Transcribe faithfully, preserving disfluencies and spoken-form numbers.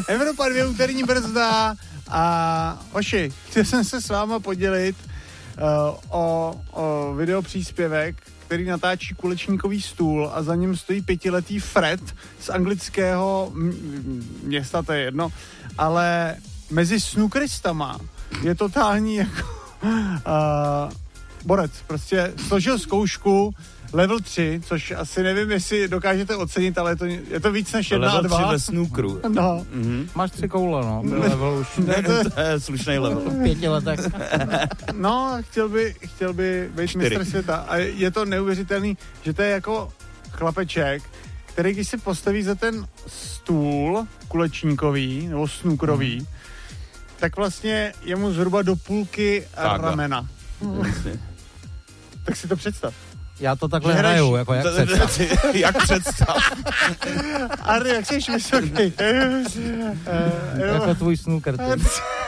Evropa dvě úterní brzda a oši, chtěl jsem se s váma podělit uh, o, o videopříspěvek, který natáčí kulečníkový stůl a za ním stojí pětiletý Fred z anglického města, to je jedno, ale mezi snookeristama je totální jako uh, borec, prostě složil zkoušku level tři, což asi nevím, jestli dokážete ocenit, ale je to, je to víc než jedna a dva. Level tři ve snookru. No. Mm-hmm. Máš tři koule, no. Ne, level už. Ne, to, to je slušný level. V pěti letech. No, chtěl by, chtěl by být Čtyři. mistr světa. A je to neuvěřitelný, že to je jako chlapeček, který když si postaví za ten stůl kulečníkový, nebo snookerový, hmm. tak vlastně je mu zhruba do půlky tak, ramena. Hmm. Tak si to představ. Já to takhle hraju, jako jak představ. Jak představ. Arny, jak jsi vysoký? Jako tvůj snooker.